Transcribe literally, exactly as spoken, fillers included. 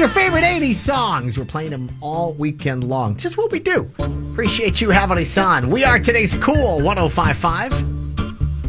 your favorite eighties songs. We're playing them all weekend long. Just what we do. Appreciate you having us on. We are today's Cool one oh five point five.